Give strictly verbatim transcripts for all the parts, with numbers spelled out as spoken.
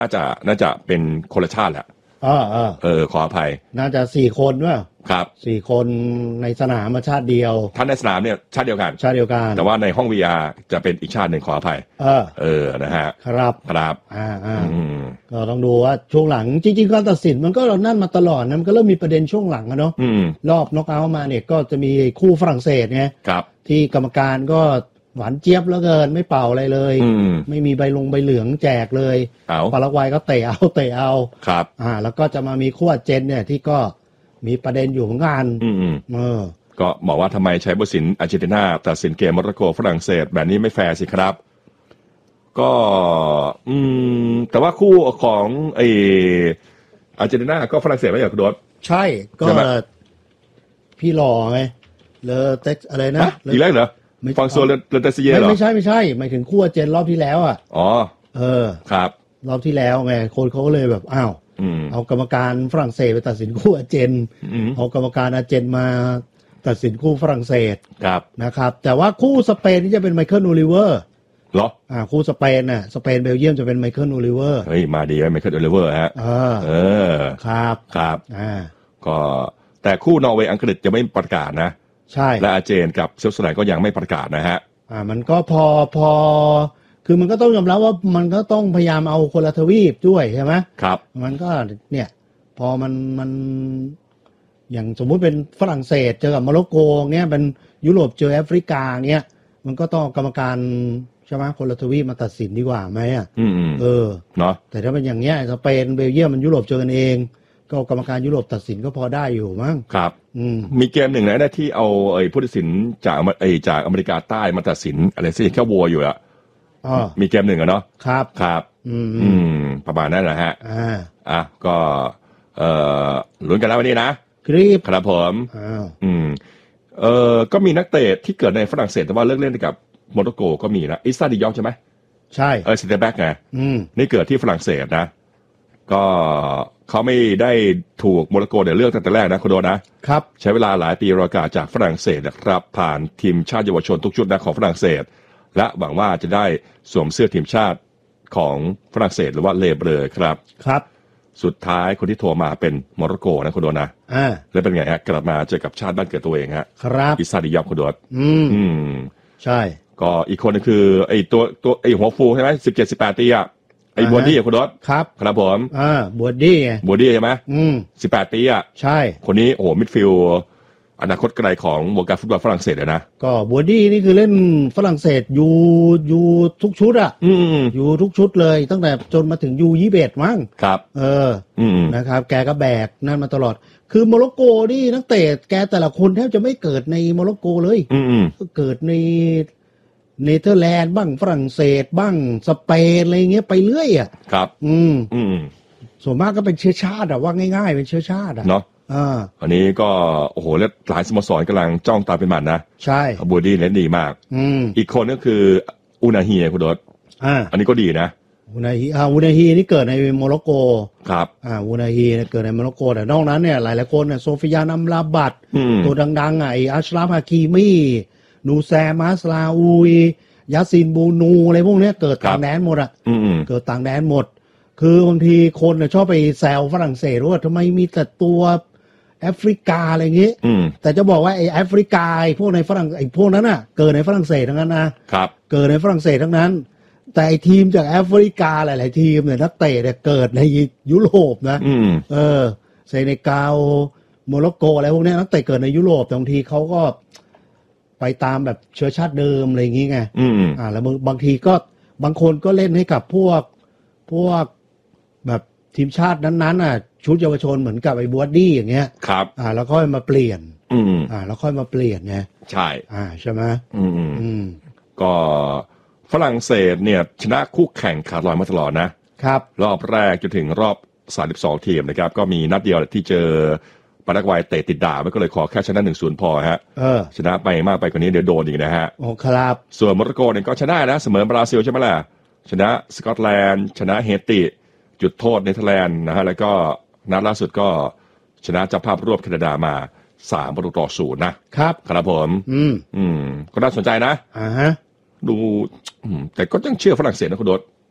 น่าจะน่าจะเป็นคนละชาติแหละอ่าอ่าเออขออภัยน่าจะสี่คนด้วยครับสี่คนในสนามมาชาติเดียวท่านในสนามเนี่ยชาติเดียวกันชาติเดียวกันแต่ว่าในห้อง วี อาร์ จะเป็นอีกชาติหนึ่งขออภัยเออเออนะฮะครับครับอ่าอ่าก็ต้องดูว่าช่วงหลังจริงๆการตัดสินมันก็เรานั่นมาตลอดนะมันก็เริ่มมีประเด็นช่วงหลังอะเนาะรอบน็อกเอาท์มาเนี่ยก็จะมีคู่ฝรั่งเศสไงที่กรรมการก็หวานเจี๊ยบแล้วเกินไม่เป่าอะไรเลยไม่มีใบลงใบเหลืองแจกเลยปารากวัยก็เตะเอาเตะเอาครับอ่าแล้วก็จะมามีคู่อาร์เจนเนี่ยที่ก็มีประเด็นอยู่เหมือนกันเออก็บอกว่าทำไมใช้ผู้ตัดสินอาร์เจนตินาตัดสินเกมโมร็อกโกฝรั่งเศสแบบนี้ไม่แฟร์สิครับก็อืมแต่ว่าคู่ของไออาร์เจนตินาก็ฝรั่งเศสไม่อยากโดนใช่ก็พี่หล่อไงเลอเต็กอะไรนะอีกแล้วเหรอฟังโซเลเตเซียเหรอไม่ใช่ไม่ใช่หมายถึงคู่อาร์เจนรอบที่แล้วอ่ะอ๋อเออครับรอบที่แล้วไงคนเขาก็เลยแบบอ้าวเอากรรมการฝรั่งเศสไปตัดสินคู่อาร์เจนเอากรรมการอาร์เจนมาตัดสินคู่ฝรั่งเศสนะครับแต่ว่าคู่สเปนนี่จะเป็นไมเคิลโอลิเวอร์เหรออ่าคู่สเปนน่ะสเปนเบลเยียมจะเป็นไมเคิลโอลิเวอร์เฮ้ยมาดีไมเคิลโอลิเวอร์ฮะเออเออครับครับอ่าก็แต่คู่นอร์เวย์อังกฤษจะไม่ประกาศนะใช่และอาร์เจนกับเซลส์ไลน์ก็ยังไม่ประกาศนะฮะอ่ามันก็พอพอคือมันก็ต้องยอมรับว่ามันก็ต้องพยายามเอาคนละทวีปด้วยใช่ไหมครับมันก็เนี่ยพอมันมันอย่างสมมุติเป็นฝรั่งเศสเจอกับโมร็อกโกเนี่ยเป็นยุโรปเจอแอฟริกาเนี่ยมันก็ต้องกรรมการใช่ไหมคนละทวีปมาตัดสินดีกว่าไหมอ่ะเออเนาะแต่ถ้าเป็นอย่างเงี้ยสเปนเบลเยียมมันยุโรปเจอกันเองก็กรรมการยุโรปตัดสินก็พอได้อยู่มั้งครับมีเกมหนึ่งนะที่เอาไอ้ผู้ตัดสินจากไอ้จากอเมริกาใต้มาตัดสินอะไรสิแค่วัวอยู่อะมีเกมหนึ่งอะเนาะครับครับอืมประมาณนั้นแหละฮะอ่าอ่ะก็เอ่อลุ้นกันแล้ววันนี้นะครับครับผมอืมเอ่อก็มีนักเตะที่เกิดในฝรั่งเศสแต่ว่าเลิกเล่นกับโมร็อกโกก็มีนะอิสซาดิยองใช่ไหมใช่เออซินเตอร์แบ็กไงนี่เกิดที่ฝรั่งเศสนะก็เขาไม่ได้ถูกโมร็อกโกเนี่ยเลือกตั้งแต่แรกนะคุณโดนะครับใช้เวลาหลายปีรอการจากฝรั่งเศสนะครับผ่านทีมชาติเยาวชนทุกชุดนะของฝรั่งเศสและหวังว่าจะได้สวมเสื้อทีมชาติของฝรั่งเศสหรือว่าเลเบลอครับครับสุดท้ายคนที่โทรมาเป็นโมร็อกโกนะคุณโดนะอ่าแล้วเป็นไงฮะกลับมาเจอกับชาติบ้านเกิดตัวเองฮะครับอิซาดิยองคุณโดอืมอืมใช่ก็อีกคนนึงคือไอ้ตัวตัวไอ้หัวฟูใช่ไหมสิบเจ็ดสิบแปดปีอ่ะไอ้บัวดี้คุณโดสครับครับผมอ่าบัวดี้ไงบัวดี้ใช่ไหมอืมสิบแปดปีอ่ะใช่คนนี้โอ้โหมิดฟิลด์อนาคตไกลของวงการฟุตบอลฝรั่งเศสเลยนะก็บัวดี้นี่คือเล่นฝรั่งเศสอยู่อยู่ทุกชุดอ่ะอืมอยู่ทุกชุดเลยตั้งแต่จนมาถึงยูยี่สิบเอ็ดมั้งครับเอออืมนะครับแกก็แบกนั่นมาตลอดคือโมร็อกโกนี่นักเตะแกแต่ละคนแทบจะไม่เกิดในโมร็อกโกเลยอืมก็เกิดในเนเธอร์แลนด์บ้างฝรั่งเศสบ้างสเปนอะไรเงี้ยไปเรื่อยอ่ะครับอืมอืมส่วนมากก็เป็นเชื้อชาติอะว่าง่ายๆเป็นเชื้อชาติอะเนาะอ่าอันนี้ก็โอ้โหแล้วหลายสโมสรกำลังจ้องตาเป็นมันนะใช่บูดี้เล่นดีมากอืมอีกคนก็คืออูนาฮีคุณโดสอ่าอันนี้ก็ดีนะอูนาฮีอ่าอูนาฮีนี่เกิดในโมร็อกโกครับอ่าอูนาฮีเกิดในโมร็อกโกแต่นอกนั้นเนี่ยหลายๆคนเนี่ยโซฟิยานัมลาบัตตัวดังๆอ่ะไอ้อัชราฟฮากีมี่นูแซมัสลาอุยยาซินบูนูอะไรพวกนี้เกิดต่างแดนหมดอ่ะเกิดต่างแดนหมดคือบางทีคนเนี่ยชอบไปแซวฝรั่งเศสว่าทำไมมีแต่ตัวแอฟริกาอะไรอย่างงี้แต่จะบอกว่าไอ้แอฟริกาไอ้พวกในฝรั่งไอ้พวกนั้นน่ะเกิดในฝรั่งเศสทั้งนั้นนะครับเกิดในฝรั่งเศสทั้งนั้นแต่ไอ้ทีมจากแอฟริกาหลายๆทีมเนี่ยนักเตะเนี่ยเกิดในยุโรปนะเออเซเนกัลโมร็อกโกอะไรพวกนี้นักเตะเกิดในยุโรปแต่บางทีเขาก็ไปตามแบบเชื้อชาติเดิมอะไรอย่างงี้ไงอ่าแล้วบางทีก็บางคนก็เล่นให้กับพวกพวกแบบทีมชาตินั้นๆน่ะชุดเยาวชนเหมือนกับไอ้บัวดี้อย่างเงี้ยครับอ่าแล้วค่อยมาเปลี่ยนอืมอ่าแล้วค่อยมาเปลี่ยนไงใช่อ่าใช่ไหมอืมอืมก็ฝรั่งเศสเนี่ยชนะคู่แข่งขาดลอยมาตลอดนะครับรอบแรกจนถึงรอบสามสิบสองทีมนะครับก็มีนัดเดียวที่เจอปารากวัยเตะติดด่าไม่ก็เลยขอแค่ชนะ หนึ่งศูนย์ พอฮะเออชนะไปมากไปกว่านี้เดี๋ยวโดนอีกนะฮะโอ้ครับส่วนโมร็อกโกเนี่ยก็ชนะนะเสมอบราซิลใช่ไหมล่ะชนะสกอตแลนด์ชนะเฮติจุดโทษเนเธอร์แลนด์นะฮะแล้วก็นัดล่าสุดก็ชนะเจ้าภาพร่วมแคนาดามาสามประตูต่อศูนย์นะครับครับผมอืมอืมก็น่าสนใจนะอ่าฮะดูแต่ก็ยังเชื่อฝรั่งเศสนะคุณโดด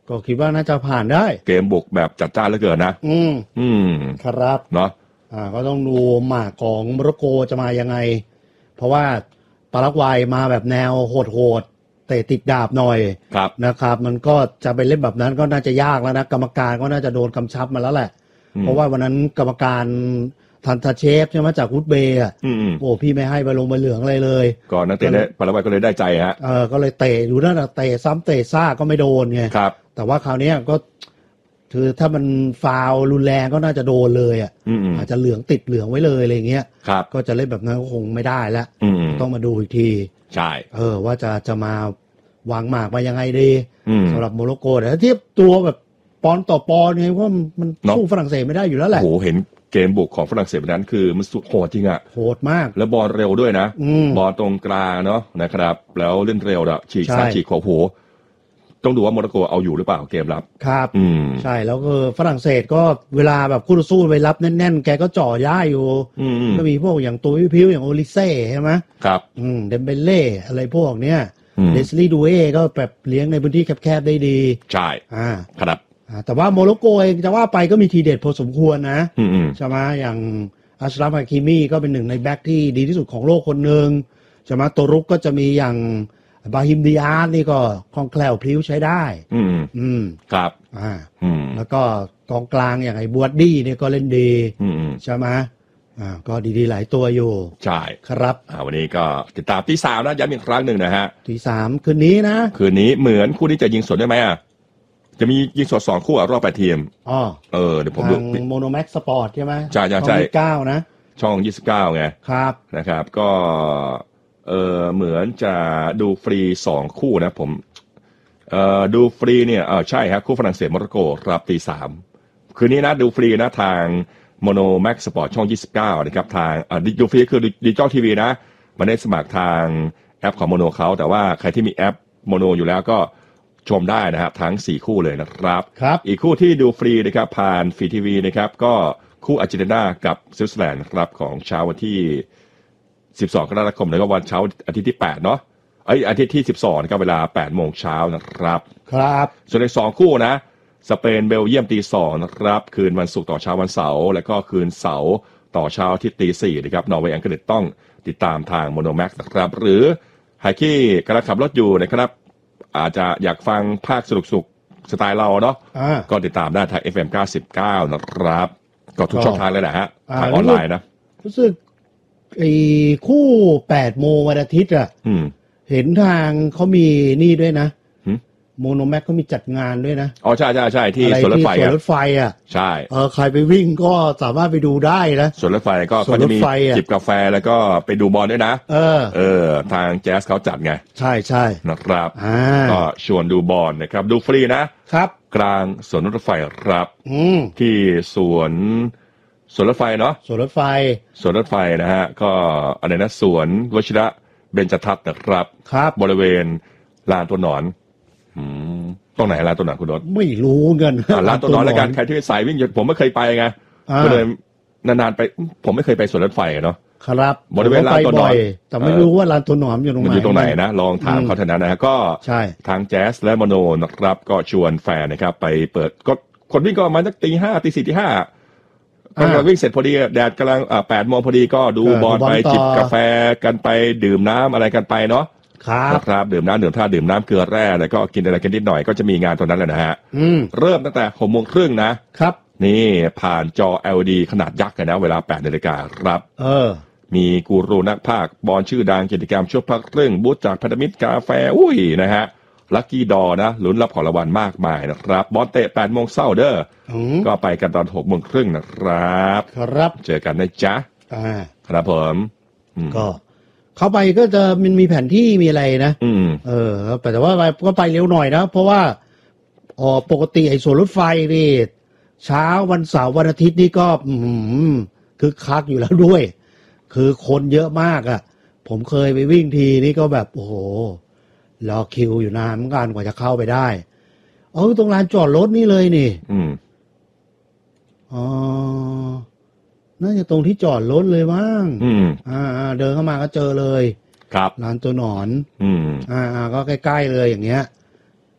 ก็คิดว่าน่าจะผ่านได้เกมบุกแบบจัดจ้านเหลือเกินนะอืมอืมครับเนาะอ่าก็ต้องดูหมากของโมร็อกโกจะมายังไงเพราะว่าปารากวัยมาแบบแนวโหดๆเตะติดดาบหน่อยนะครับมันก็จะไปเล่นแบบนั้นก็น่าจะยากแล้วนะกรรมการก็น่าจะโดนกำชับมาแล้วแหละเพราะว่าวันนั้นกรรมการทันทาเชฟใช่ไหมจากวุฒเบย์อ่ะโอ้พี่ไม่ให้ใบลงใบเหลืองอะไรเลยก่อนนักเตะได้ปารากวัยก็เลยได้ใจฮะเออก็เลยเตะอยู่นั่นนะเตะซ้ำเตะซ่าก็ไม่โดนไงครับแต่ว่าคราวนี้ก็คือถ้ามันฟาวรุนแรงก็น่าจะโดนเลยอ่ะอาจจะเหลืองติดเหลืองไว้เลยอะไรเงี้ยก็จะเล่นแบบนั้นก็คงไม่ได้แล้วต้องมาดูอีกทีใช่เออว่าจะจะมาวางหมากมายังไงดีสำหรับโมร็อกโกแต่ถ้าเทียบตัวแบบปอนต่อปอนไงเพราะมันสู้ฝรั่งเศสไม่ได้อยู่แล้วแหละโอ้โหเห็นเกมบุกของฝรั่งเศสนั้นคือมันสุดโหดจริงอะโหดมากแล้วบอลเร็วด้วยนะบอลตรงกลางเนาะนะครับแล้วเล่นเร็วอะฉีกซ้ายฉีกขวาโหต้องดูว่าโมร็อกโกเอาอยู่หรือเปล่าเกมรับครับใช่แล้วก็ฝรั่งเศสก็เวลาแบบคู่ต่อสู้ไปรับแน่นๆแกก็จ่อย่าอยู่ก็มีพวกอย่างตัวพิ้วอย่างโอลิเซ่ใช่ไหมครับเดมเบเล่อะไรพวกเนี้ยเดสลีดูเอก็แบบเลี้ยงในพื้นที่แคบๆได้ดีใช่อ่าครับแต่ว่าโมร็อกโกเองจะว่าไปก็มีทีเด็ดพอสมควรนะใช่ไหมอย่างอัชราฟ ฮาคิมีก็เป็นหนึ่งในแบ็คที่ดีที่สุดของโลกคนหนึ่งใช่ไหมตัวรุกก็จะมีอย่างบาฮิมดิอาร์นี่ก็คล่องแคล่วพลิ้วใช้ได้อืมอืมครับอ่าอืมแล้วก็กองกลางอย่างไอ้บัวดี้นี่ก็เล่นดีอืมใช่ไหมอ่าก็ดีๆหลายตัวอยู่ใช่ครับอ่าวันนี้ก็ติดตามที่สามนะย้ำอีกครั้งหนึ่งนะฮะที่สามคืนนี้นะคืนนี้เหมือนคู่นี้จะยิงสดได้ไหมอ่ะจะมียิงสดสองคู่อ่ะรอบแปดทีมอ๋อเออเดี๋ยวผมดูโมโนแม็กสปอร์ตใช่ไหมใช่ใช่ใช่ช่องเก้านะช่องยี่สิบเก้าไงครับนะครับก็เออเหมือนจะดูฟรีสองคู่นะผมเอ่อดูฟรีเนี่ยเออใช่ครับคู่ฝรั่งเศสโมร็อกโกรับตีสามคืนนี้นะดูฟรีนะทางโมโนแม็กสปอร์ตช่องยี่สิบเก้านะครับทางอ่าดูฟรีคือดิจิตอลทีวีนะมันได้สมัครทางแอปของโมโนเขาแต่ว่าใครที่มีแอปโมโนอยู่แล้วก็ชมได้นะครับทั้งสี่คู่เลยนะครับครับอีกคู่ที่ดูฟรีนะครับผ่านฟรีทีวีนะครับก็คู่อาร์เจนตินากับสวิตเซอร์แลนด์ครับของเช้าวันที่สิบสองกรกฎาคมแล้วก็วันเช้าอาทิตย์ที่แปดเนาะไอ้อาทิตย์ที่สิบสองนะครับเวลาแปดโมงเช้านะครับครับส่วนในสองคู่นะสเปนเบลเยียมตีสองนะครับคืนวันศุกร์ต่อเช้าวันเสาร์แล้วก็คืนเสาร์ต่อเช้าอาทิตย์ตีสี่นะครับนอร์เวย์อังกฤษต้องติดตามทางโมโนแม็กนะครับหรือไฮกี้กำลังขับรถอยู่นะครับอาจจะอยากฟังภาคสนุกๆสไตล์เราเนาะก็ติดตามได้ทาง เอฟ เอ็ม เก้าสิบเก้านะครับก็ทุกช่องทางเลยนะฮะทางออนไลน์นะรู้สึกไอ้คู่แปดโมงวันอาทิตย์อ่ะเห็นทางเขามีนี่ด้วยนะโมโนแม็กเขามีจัดงานด้วยนะอ๋อใช่ใช่ใช่ที่สวนรถไฟสวนรถไฟอ่ะใช่เออใครไปวิ่งก็สามารถไปดูได้นะสวนรถไฟก็เขาจะมีจิบกาแฟแล้วก็ไปดูบอลด้วยนะเออเออทางแจ๊สเขาจัดไงใช่ใช่นะครับก็ชวนดูบอลนะครับดูฟรีนะครับกลางสวนรถไฟครับที่สวนสวนรถไฟเนาะสวนรถไฟสวนรถไฟนะฮะก็อะไรนะสวนวชิระเบญจทัศน์นะครับครับบริเวณลานตัวหนอนตรงไหนลานตัวหนอนคุณโดนไม่รู้เงินลานตัวหนอนแล้วกันใครที่สายวิ่งผมไม่เคยไปไงก็เลยนานๆไปผมไม่เคยไปสวนรถไฟเนาะครับบริเวณลานตัวหนอนแต่ไม่รู้ว่าลานตัวหนอนอยู่ตรงไหนอยู่ตรงไหนนะลองถามเขาเท่านั้นนะก็ทางแจ๊สและโมโนนะครับก็ชวนแฟนนะครับไปเปิดก็คนวิ่งก็มาตั้งตีห้าตีสี่ตีห้ากำลังวิ่งเสร็จพอดีแดดกำลังอ่าแปดโมงพอดีก็ดูบอลไปจิบกาแฟกันไปดื่มน้ำอะไรกันไปเนาะครับครับดื่มน้ำดื่มท่าดื่มน้ำเกลือแร่แล้วก็กินอะไรกันนิดหน่อยก็จะมีงานตรงนั้นแหละนะฮะเริ่มตั้งแต่หกโมงครึ่งนะครับนี่ผ่านจอ แอล อี ดี ขนาดยักษ์กันนะเวลาแปดนาฬิกาครับเออมีกูรูนักพากย์บอลชื่อดังกิจกรรมช่วงพักครึ่งบูธจากพันธมิตรกาแฟอุ้ยนะฮะลัคกี้ดอนะลุ้นรับของรางวัลมากมายนะครับบอลเตะแปดโมงเช้าเด้อก็ไปกันตอนหกโมงครึ่งนะครับครับเจอกันนะจ๊ะอ่าครับผมก็เข้าไปก็จะมันมีแผนที่มีอะไรนะอืมเออแต่ว่าก็ไปเร็วหน่อยนะเพราะว่าอ๋อปกติไอ้สวนรถไฟนี่เช้าวันเสาร์วันอาทิตย์นี่ก็อืมคึกคักอยู่แล้วด้วยคือคนเยอะมากอ่ะผมเคยไปวิ่งทีนี่ก็แบบโอ้โหรอคิวอยู่นานเหมือนกันกว่าจะเข้าไปได้เออตรงลานจอดรถนี่เลยนี่อืมอ๋อน่าจะตรงที่จอดรถเลยมั้งอืมอ่าเดินเข้ามาก็เจอเลยครับลานตัวหนอนอืมอ่าก็ใกล้ๆเลยอย่างเงี้ย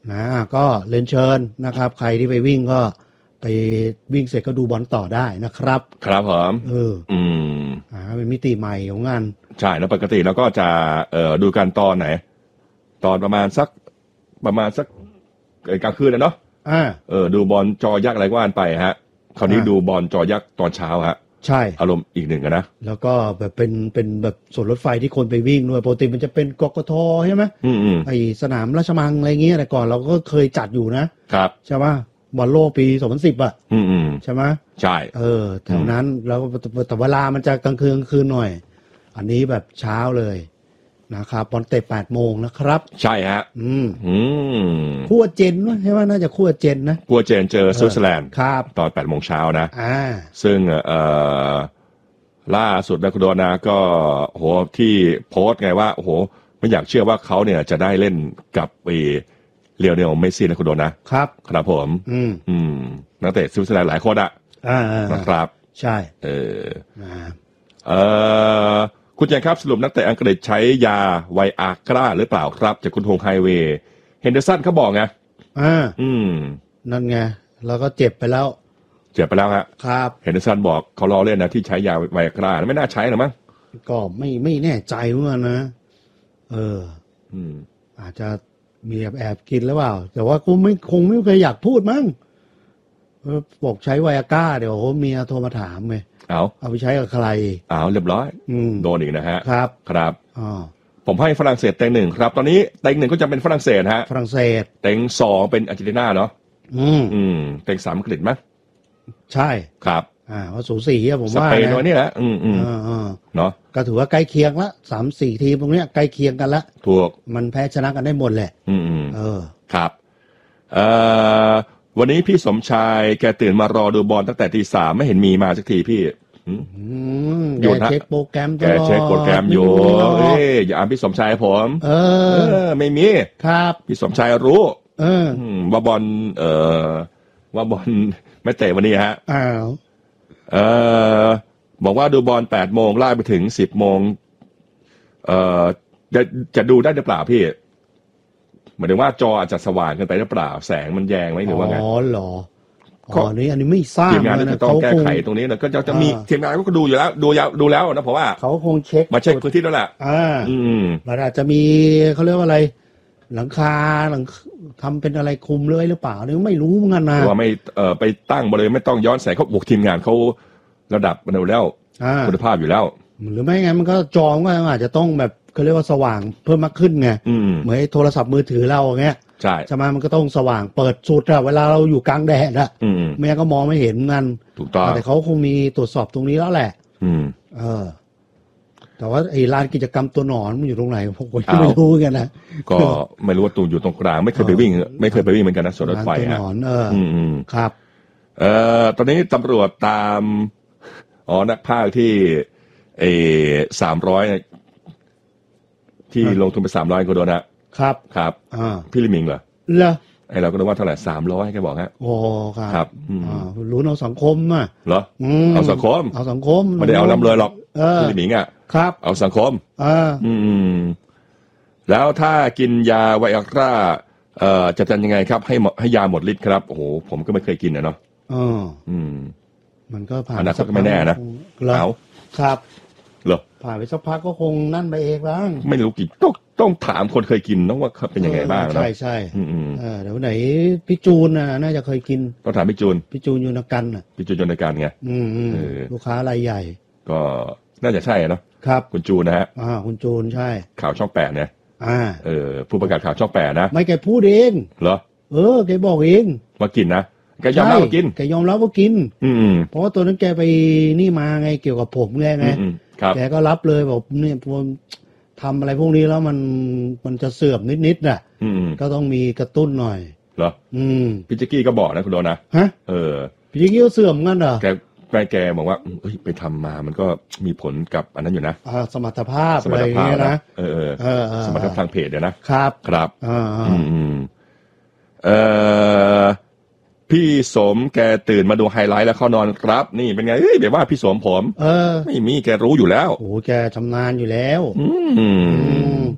นะก็เรียนเชิญนะครับใครที่ไปวิ่งก็ไปวิ่งเสร็จก็ดูบอลต่อได้นะครับครับผมเอออืมอ่าเป็นมิติใหม่ของงานใช่แล้วปกติเราก็จะเอ่อดูกันตอนไหนตอนประมาณสักประมาณสักกลางคืนนะเนาะอ่าเออดูบอลจอยักษ์อะไรก็อ่านไปฮะคราวนี้ดูบอลจอยักษ์ตอนเช้าฮะใช่อารมณ์อีกหนึ่งนะแล้วก็แบบเป็นเป็นแบบสวนรถไฟที่คนไปวิ่งด้วยปกติมันจะเป็นกกทใช่ไหมอืมอืมไอสนามราชมังอะไรเงี้ยแต่ก่อนเราก็เคยจัดอยู่นะครับใช่ไหมบอลโลกปีสองพันสิบอ่ะอืมอืมใช่ไหมใช่เออแถวนั้นแล้วแต่เวลามันจะกลางคืนกลางคืนหน่อยอันนี้แบบเช้าเลยนะครับบอลเตะแปดโมงนะครับใช่ฮะอืมอืมคู่เจนวะใช่ไหมน่าจะคู่เจนนะคู่เจนเจอสวิตเซอร์แลนด์ครับตอนแปดโมงเช้านะอ่าซึ่งเอ่อล่าสุดนะคุณโดนะก็โหที่โพสต์ไงว่าโอ้โหไม่อยากเชื่อว่าเขาเนี่ยจะได้เล่นกับเรียวเนลเมสซี่นะคุณโดนะครับครับผมอืมอืมนักเตะสวิตเซอร์แลนด์หลายคนอะอ่านะครับใช่เออเออคุณแจงครับสรุปนักเตะอังกฤษใช้ยาไวอากราหรือเปล่าครับจากคุณธงไฮเวย์เฮนเดอร์สันเขาบอกไงอ่าอืมนั่นไงแล้วก็เจ็บไปแล้วเจ็บไปแล้วฮะครับเฮนเดอร์สันบอกเขาล้อเล่นนะที่ใช้ยาไวอากราไม่น่าใช้หรอมั้งก็ไม่ไม่แน่ใจเหมือนกันนะเอออืมอาจจะมีแอบแอบกินหรือเปล่าแต่ว่าคงไม่คงไม่เคยอยากพูดมั้งบอกใช้ไวอาก้าเดี๋ยวเมียโทรมาถามไงเอาเอาไปใช้กับใครอ้าวเรียบร้อยโดนอีกนะฮะครับครับอ๋อผมให้ฝรั่งเศสเต็งหนึ่งครับตอนนี้เต็งหนึ่งก็จะเป็นฝรั่งเศสฮะฝรั่งเศสเต็งสองเป็นอาร์เจนตินาเนาะอืมอืมเต็งสามอังกฤษมั้ยใช่ครับอ่าว่าสูสีอะผมว่าสเปนวันนี้แหละอืมอืมเนาะก็ถือว่าใกล้เคียงละสามสี่ทีมตรงเนี้ยใกล้เคียงกันละถูกมันแพ้ชนะกันได้หมดแหละอืมอืมเออครับเอ่อวันนี้พี่สมชายแกตื่นมารอดูบอลตั้งแต่ตีสามไม่เห็นมีมาสักทีพี่แกเช็คโปรแกรมตลอดแกเช็คโปรแกรมอยู่เอ้ยอย่าอ่านพี่สมชายผมเออไม่มีครับพี่สมชายรู้เออว่าบอลเอ่อว่าบอลไม่เตะวันนี้ฮะอ้าวเอ่อบอกว่าดูบอลแปดโมงลากไปถึงสิบโมงเอ่อจะจะดูได้หรือเปล่าพี่หมายถึงว่าจออาจจะสว่างเกินไปหรือเปล่าแสงมันแยงไหมหรือว่าไงอ๋อเหรออ๋อนี่อันนี้ไม่ทราบทีมงานจะต้องแก้ไขตรงนี้นะก็จะมีทีมงานก็ดูอยู่แล้วดูยาวดูแล้วนะเพราะว่าเขาคงเช็คมาเช็คพื้นที่แล้วแหละอ่าอืมมันอาจจะมีเขาเรียกว่าอะไรหลังคาหลังทำเป็นอะไรคุมเลยหรือเปล่านี่ไม่รู้เหมือนกันนะว่าไม่เอ่อไปตั้งบริเวณไม่ต้องย้อนแสงเขาบุกทีมงานเขาระดับมันอยู่แล้วคุณภาพอยู่แล้วหรือไม่งั้นมันก็จอก็อาจจะต้องแบบเขาเรียกว่าสว่างเพิ่มมากขึ้นไงเหมือนโทรศัพท์มือถือเราอย่างเงี้ยใช่ใช่ไหมมันก็ต้องสว่างเปิดสุดอะเวลาเราอยู่กลางแดดอะไม่งั้นก็มองไม่เห็นงั้นถูกต้องแต่เขาคงมีตรวจสอบตรงนี้แล้วแหละอืมเออแต่ว่าไอ้ลานกิจกรรมตัวหนอนมันอยู่ตรงไหนผมก็ไม่รู้กันนะก็ไม่รู้ว่าตูนอยู่ตรงกลางไม่เคยไปวิ่งไม่เคยไปวิ่งเหมือนกันนะสวนรถไฟฮะเออครับเอ่อตอนนี้ตำรวจตามอ๋อนักพากย์ที่เอสามร้อยที่ลงทุนไปสามร้อยก็โดนนะครับครับอ่าพี่ลิมิงเหรอเหรอไอเราก็นึกว่าเท่าไหร่สามร้อยแกบอกฮะโอ้ครับครับอ่ารู้เอาสังคมอ่ะเหรอเอาสังคมเอาสังคมไม่ได้เอาลำเลยหรอกพี่ลิมิงอ่ะครับเอาสังคมอ่าอืมแล้วถ้ากินยาไวอากราเอ่อจะทำยังไงครับให้ให้ยาหมดฤทธิ์ครับโอ้โหผมก็ไม่เคยกินนะเนาะอ๋ออืมมันก็ผ่านอนาคตก็ไม่แน่นะเอาครับเหรอผ่านไปสักพักก็คงนั่นไปเองบ้างไม่รู้กี่ต้องต้องถามคนเคยกินต้องว่าเป็นยังไงบ้างนะใช่ใช่อืมเออเดี๋ยวไหนพี่จูนน่ะน่าจะเคยกินต้องถามพี่จูนพี่จูนยูนกันน่ะพี่จูนยูนกันไงอืมลูกค้ารายใหญ่ก็น่าจะใช่เนาะครับคุณจูนนะฮะอ่าคุณจูนใช่ข่าวช่องแปดเนี่ยอ่าเออผู้ประกาศข่าวช่องแปดนะไม่แกพูดเองเหรอเออแกบอกเองว่ากินนะแกยอมรับว่ากินแกยอมรับว่ากินอืมเพราะว่าตัวนั้นแกไปนี่มาไงเกี่ยวกับผมไงไงแกก็รับเลยบอกเนี่ยผมทำอะไรพวกนี้แล้วมันมันจะเสื่อมนิดๆน่ะก็ต้องมีกระตุ้นหน่อยเหรออืมพี่จิกกี้ก็บอกนะคุณโดนะฮะเออพี่จิกกี้ก็เสื่อมงั้นเหรอแกแม่แกบอกว่าเอ้ยไปทำมามันก็มีผลกับอันนั้นอยู่นะอ่าสมรรถภาพอะไรอย่างเงี้ยนะเออเออสมรรถภาพทางเพจเดี๋ยวนะครับครับอ่าอืมเออพี่สมแกตื่นมาดูไฮไลท์แล้วเข้านอนครับนี่เป็นไงเอ้ยแบบว่าพี่สมผมเออไม่มีแกรู้อยู่แล้วโอ้แกชำนาญอยู่แล้วอืม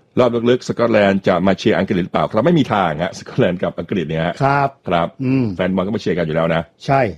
รอบลึกๆสกอตแลนด์จะมาเชียร์อังกฤษหรือเปล่าครับไม่มีทางฮะสกอตแลนด์กับอังกฤษเนี่ยฮะครับครับแฟนบอลก็มาเชียร์กันอยู่แล้วนะใช่